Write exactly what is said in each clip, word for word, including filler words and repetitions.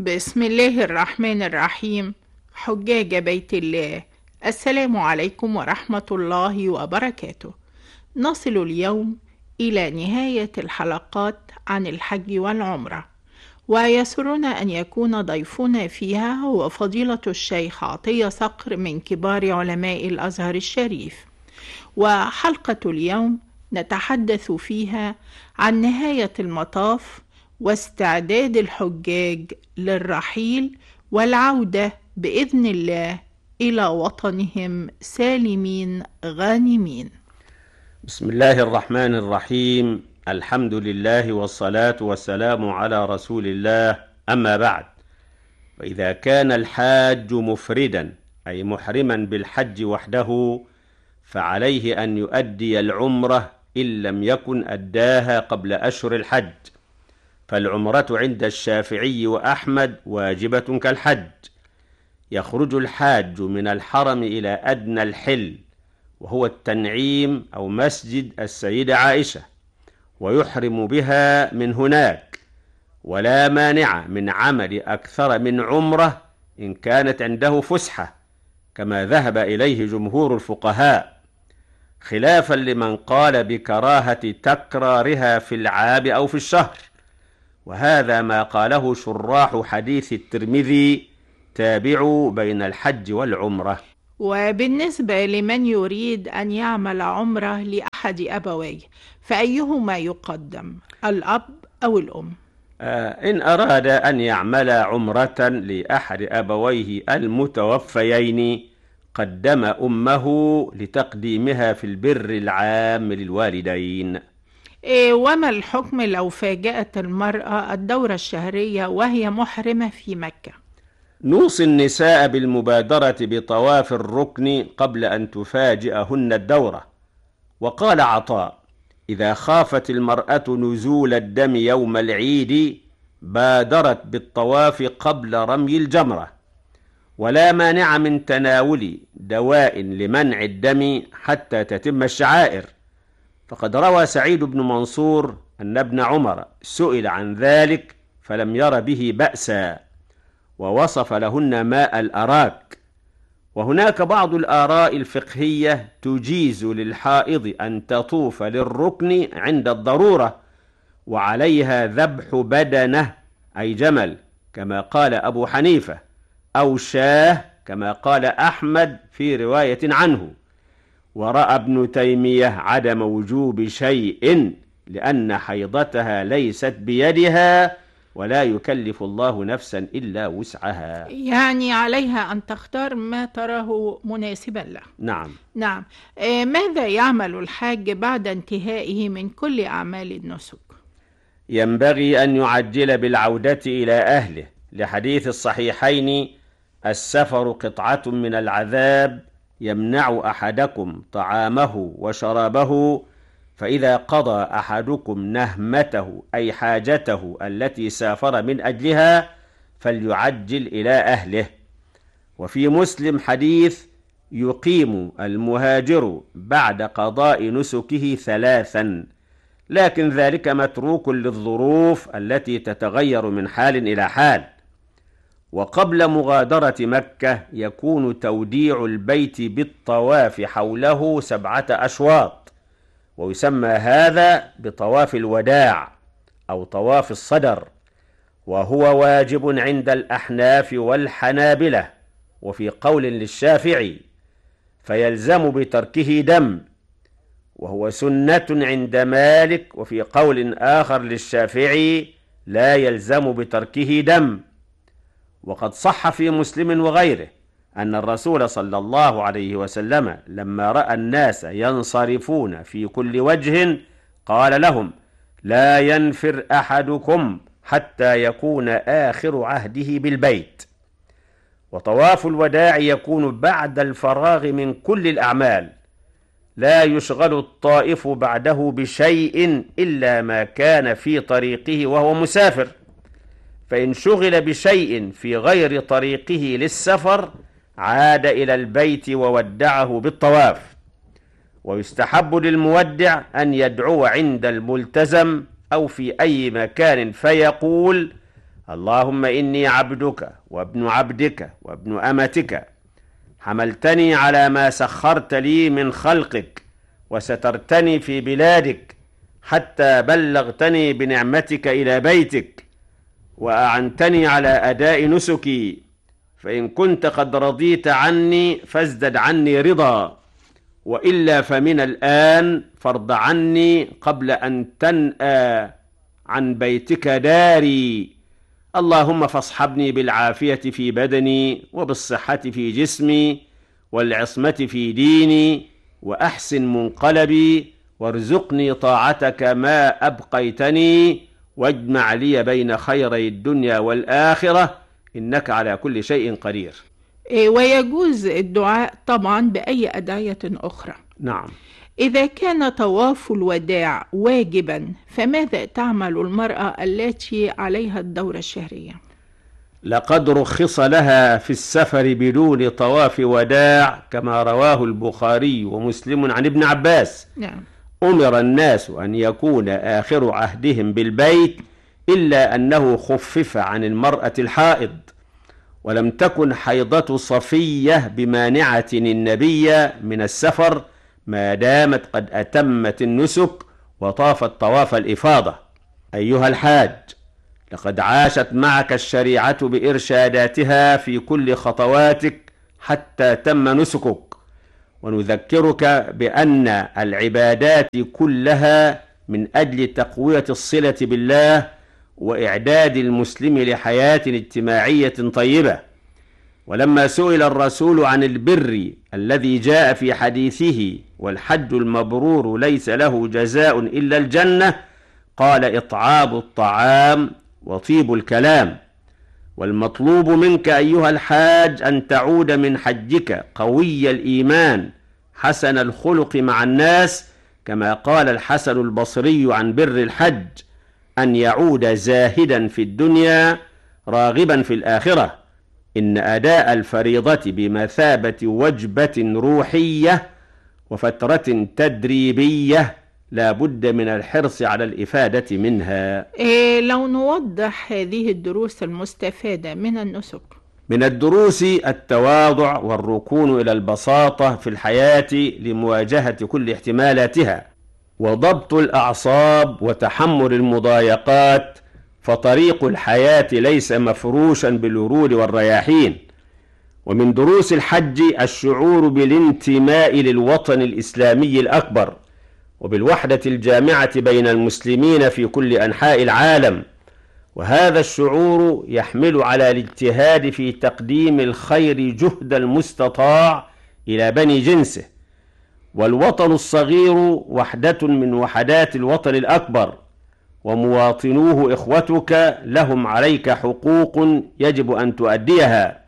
بسم الله الرحمن الرحيم. حجاج بيت الله، السلام عليكم ورحمة الله وبركاته. نصل اليوم إلى نهاية الحلقات عن الحج والعمرة، ويسرنا أن يكون ضيفنا فيها هو فضيلة الشيخ عطية صقر من كبار علماء الأزهر الشريف. وحلقة اليوم نتحدث فيها عن نهاية المطاف واستعداد الحجاج للرحيل والعودة بإذن الله إلى وطنهم سالمين غانمين. بسم الله الرحمن الرحيم. الحمد لله والصلاة والسلام على رسول الله، أما بعد، وإذا كان الحاج مفردا أي محرما بالحج وحده فعليه أن يؤدي العمرة إن لم يكن أداها قبل أشهر الحج، فالعمرة عند الشافعي وأحمد واجبة كالحج. يخرج الحاج من الحرم إلى أدنى الحل وهو التنعيم أو مسجد السيدة عائشة، ويحرم بها من هناك، ولا مانع من عمل أكثر من عمرة إن كانت عنده فسحة، كما ذهب إليه جمهور الفقهاء، خلافا لمن قال بكراهة تكرارها في العام أو في الشهر، وهذا ما قاله شراح حديث الترمذي: تابعوا بين الحج والعمرة. وبالنسبة لمن يريد أن يعمل عمرة لأحد أبويه فأيهما يقدم، الأب أو الأم؟ آه إن أراد أن يعمل عمرة لأحد أبويه المتوفيين قدم أمه لتقديمها في البر العام للوالدين. إيه وما الحكم لو فاجأت المرأة الدورة الشهرية وهي محرمة في مكة؟ نوصي النساء بالمبادرة بطواف الركن قبل أن تفاجئهن الدورة. وقال عطاء: إذا خافت المرأة نزول الدم يوم العيد بادرت بالطواف قبل رمي الجمرة، ولا مانع من تناول دواء لمنع الدم حتى تتم الشعائر، فقد روى سعيد بن منصور أن ابن عمر سئل عن ذلك فلم ير به بأسا، ووصف لهن ماء الأراك. وهناك بعض الآراء الفقهية تجيز للحائض أن تطوف للركن عند الضرورة، وعليها ذبح بدنه أي جمل كما قال أبو حنيفة، أو شاه كما قال أحمد في رواية عنه. ورأى ابن تيمية عدم وجوب شيء لأن حيضتها ليست بيدها، ولا يكلف الله نفسا إلا وسعها، يعني عليها أن تختار ما تراه مناسبا له. نعم نعم. إيه ماذا يعمل الحاج بعد انتهائه من كل أعمال النسك؟ ينبغي أن يعجل بالعودة إلى أهله، لحديث الصحيحين: السفر قطعة من العذاب يمنع أحدكم طعامه وشرابه، فإذا قضى أحدكم نهمته أي حاجته التي سافر من أجلها فليعجل إلى أهله. وفي مسلم حديث: يقيم المهاجر بعد قضاء نسكه ثلاثا، لكن ذلك متروك للظروف التي تتغير من حال إلى حال. وقبل مغادرة مكة يكون توديع البيت بالطواف حوله سبعة أشواط، ويسمى هذا بطواف الوداع أو طواف الصدر، وهو واجب عند الأحناف والحنابلة، وفي قول للشافعي فيلزم بتركه دم، وهو سنة عند مالك، وفي قول آخر للشافعي لا يلزم بتركه دم. وقد صح في مسلم وغيره أن الرسول صلى الله عليه وسلم لما رأى الناس ينصرفون في كل وجه قال لهم: لا ينفر أحدكم حتى يكون آخر عهده بالبيت. وطواف الوداع يكون بعد الفراغ من كل الأعمال، لا يشغل الطائف بعده بشيء إلا ما كان في طريقه وهو مسافر، فإن شغل بشيء في غير طريقه للسفر عاد إلى البيت وودعه بالطواف. ويستحب للمودع أن يدعو عند الملتزم أو في أي مكان فيقول: اللهم إني عبدك وابن عبدك وابن أمتك، حملتني على ما سخرت لي من خلقك، وسترتني في بلادك حتى بلغتني بنعمتك إلى بيتك، وأعنتني على أداء نسكي، فإن كنت قد رضيت عني فازدد عني رضا، وإلا فمن الآن فارض عني قبل أن تنأى عن بيتك داري. اللهم فاصحبني بالعافية في بدني، وبالصحة في جسمي، والعصمة في ديني، وأحسن منقلبي، وارزقني طاعتك ما أبقيتني، واجمع لي بين خيري الدنيا والآخرة، إنك على كل شيء قدير. إيه، ويجوز الدعاء طبعا بأي أدعية أخرى. نعم. إذا كان طواف الوداع واجبا، فماذا تعمل المرأة التي عليها الدورة الشهرية؟ لقد رخص لها في السفر بدون طواف وداع، كما رواه البخاري ومسلم عن ابن عباس. نعم. أمر الناس أن يكون آخر عهدهم بالبيت، إلا أنه خفف عن المرأة الحائض، ولم تكن حيضة صفية بمانعة النبي من السفر ما دامت قد أتمت النسك وطافت طواف الإفاضة. أيها الحاج، لقد عاشت معك الشريعة بإرشاداتها في كل خطواتك حتى تم نسكك، ونذكرك بأن العبادات كلها من أجل تقوية الصلة بالله وإعداد المسلم لحياة اجتماعية طيبة. ولما سئل الرسول عن البر الذي جاء في حديثه والحج المبرور ليس له جزاء إلا الجنة، قال: إطعام الطعام وطيب الكلام. والمطلوب منك أيها الحاج أن تعود من حجك قوي الإيمان حسن الخلق مع الناس، كما قال الحسن البصري عن بر الحج: أن يعود زاهدا في الدنيا راغبا في الآخرة. إن أداء الفريضة بمثابة وجبة روحية وفترة تدريبية، لا بد من الحرص على الإفادة منها. إيه لو نوضح هذه الدروس المستفادة من النسك؟ من الدروس التواضع والركون إلى البساطة في الحياة لمواجهة كل احتمالاتها، وضبط الأعصاب وتحمل المضايقات، فطريق الحياة ليس مفروشا بالورود والرياحين. ومن دروس الحج الشعور بالانتماء للوطن الإسلامي الأكبر، وبالوحدة الجامعة بين المسلمين في كل أنحاء العالم، وهذا الشعور يحمل على الاجتهاد في تقديم الخير جهد المستطاع إلى بني جنسه. والوطن الصغير وحدة من وحدات الوطن الأكبر، ومواطنوه إخوتك لهم عليك حقوق يجب أن تؤديها،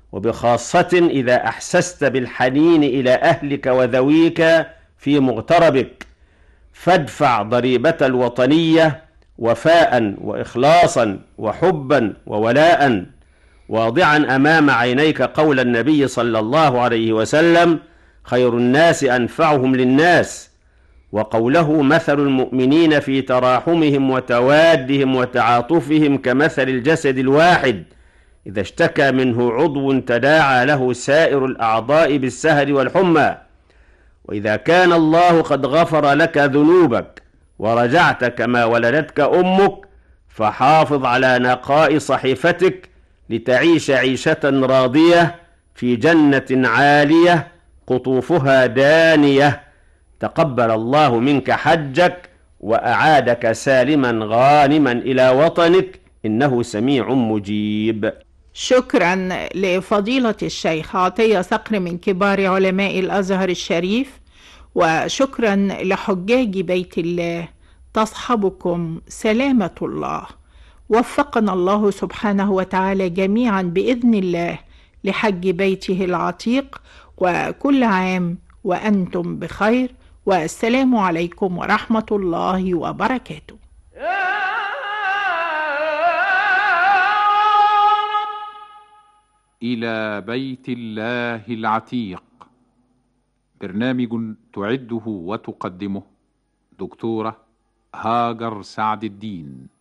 وبخاصة إذا أحسست بالحنين إلى أهلك وذويك في مغتربك، فادفع ضريبة الوطنية وفاء وإخلاصا وحبا وولاء، واضعا أمام عينيك قول النبي صلى الله عليه وسلم: خير الناس أنفعهم للناس، وقوله: مثل المؤمنين في تراحمهم وتوادهم وتعاطفهم كمثل الجسد الواحد إذا اشتكى منه عضو تداعى له سائر الأعضاء بالسهر والحمى. وإذا كان الله قد غفر لك ذنوبك ورجعت كما ولدتك أمك، فحافظ على نقاء صحيفتك لتعيش عيشة راضية في جنة عالية قطوفها دانية. تقبل الله منك حجك وأعادك سالما غانما إلى وطنك، إنه سميع مجيب. شكرا لفضيلة الشيخ عطية صقر من كبار علماء الأزهر الشريف، وشكرا لحجاج بيت الله. تصحبكم سلامة الله. وفقنا الله سبحانه وتعالى جميعا بإذن الله لحج بيته العتيق، وكل عام وأنتم بخير، والسلام عليكم ورحمة الله وبركاته. إلى بيت الله العتيق، برنامج تعده وتقدمه دكتورة هاجر سعد الدين.